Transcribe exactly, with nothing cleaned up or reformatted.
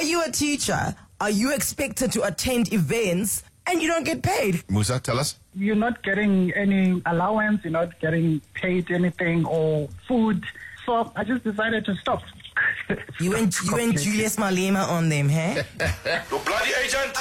Are you a teacher? Are you expected to attend events and you don't get paid? Musa, tell us. You're not getting any allowance, you're not getting paid anything or food. So I just decided to stop. You and you and Julius Malema on them, huh? The bloody agent!